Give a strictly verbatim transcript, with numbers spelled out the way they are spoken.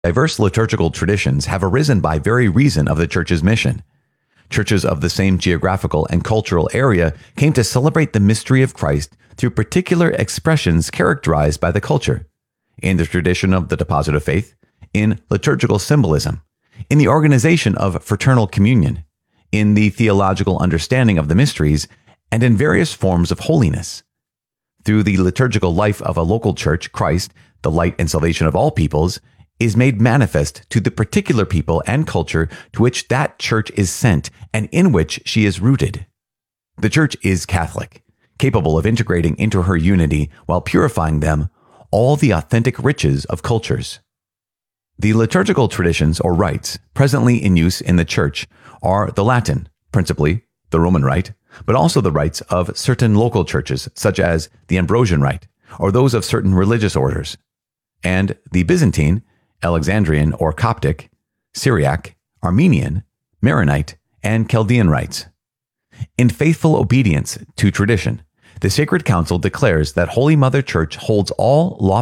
Diverse liturgical traditions have arisen by very reason of the Church's mission. Churches of the same geographical and cultural area came to celebrate the mystery of Christ through particular expressions characterized by the culture, in the tradition of the deposit of faith, in liturgical symbolism, in the organization of fraternal communion, in the theological understanding of the mysteries, and in various forms of holiness. Through the liturgical life of a local church, Christ, the light and salvation of all peoples, is made manifest to the particular people and culture to which that church is sent and in which she is rooted. The church is Catholic, capable of integrating into her unity, while purifying them, all the authentic riches of cultures. The liturgical traditions or rites presently in use in the church are the Latin, principally the Roman Rite, but also the rites of certain local churches, such as the Ambrosian Rite, or those of certain religious orders, and the Byzantine, Alexandrian or Coptic, Syriac, Armenian, Maronite, and Chaldean rites. In faithful obedience to tradition, the Sacred Council declares that Holy Mother Church holds all lawful